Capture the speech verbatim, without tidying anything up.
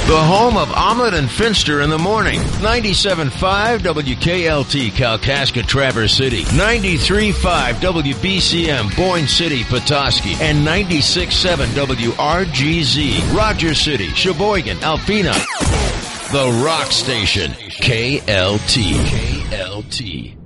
The home of Omelet and Finster in the morning. ninety-seven point five W K L T, Kalkaska, Traverse City. ninety-three point five W B C M, Boyne City, Petoskey. And ninety-six point seven W R G Z, Rogers City, Sheboygan, Alpena. The Rock Station, K L T. K L T.